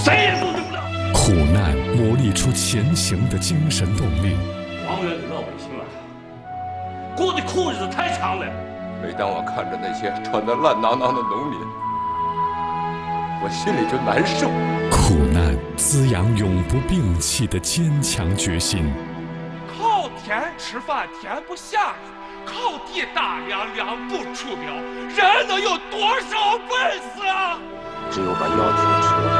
谁也阻止不了。 苦难磨砺出前行的精神动力。 王源给老百姓啊，过的苦日子太长了。 每当我看着那些穿得烂囊囊的农民，我心里就难受。 苦难滋养永不摒弃的坚强决心。 靠天吃饭天不下雨，靠地打粮粮不出苗，人能有多少本事啊？ 只有把腰挺直了，